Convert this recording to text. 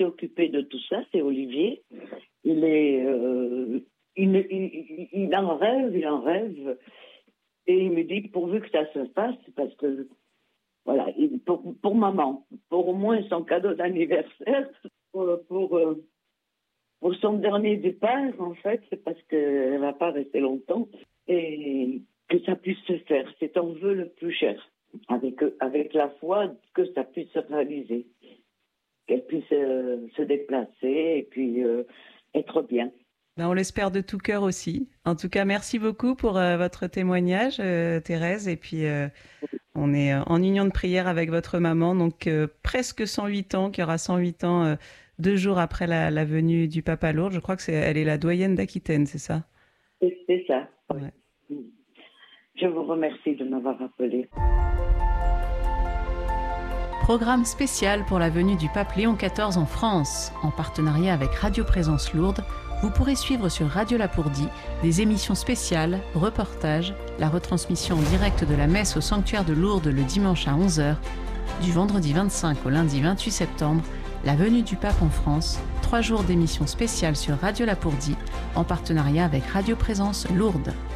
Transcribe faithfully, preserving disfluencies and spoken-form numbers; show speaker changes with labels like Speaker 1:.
Speaker 1: s'est occupé de tout ça, c'est Olivier. Il est, euh, il, il, il en rêve, il en rêve. Et il me dit, pourvu que ça se fasse, parce que, voilà, il, pour, pour maman, pour au moins son cadeau d'anniversaire, pour, pour, euh, pour son dernier départ, en fait, c'est parce qu'elle ne va pas rester longtemps, et que ça puisse se faire. C'est ton vœu le plus cher, avec, avec la foi que ça puisse se réaliser, qu'elle puisse euh, se déplacer et puis euh, être bien.
Speaker 2: Ben, on l'espère de tout cœur aussi. En tout cas, merci beaucoup pour euh, votre témoignage, euh, Thérèse. Et puis, euh, on est euh, en union de prière avec votre maman, donc euh, presque cent huit ans, qui aura cent huit ans euh, deux jours après la, la venue du pape à Lourdes. Je crois que c'est, elle est la doyenne d'Aquitaine, c'est ça?
Speaker 1: C'est, c'est ça.
Speaker 2: Ouais.
Speaker 1: Je vous remercie de m'avoir rappelé.
Speaker 3: Programme spécial pour la venue du pape Léon quatorze en France, en partenariat avec Radio Présence Lourdes. Vous pourrez suivre sur Radio Lapourdie des émissions spéciales, reportages, la retransmission en direct de la messe au sanctuaire de Lourdes le dimanche à onze heures, du vendredi vingt-cinq au lundi vingt-huit septembre, la venue du pape en France, trois jours d'émissions spéciales sur Radio Lapourdie, en partenariat avec Radio Présence Lourdes.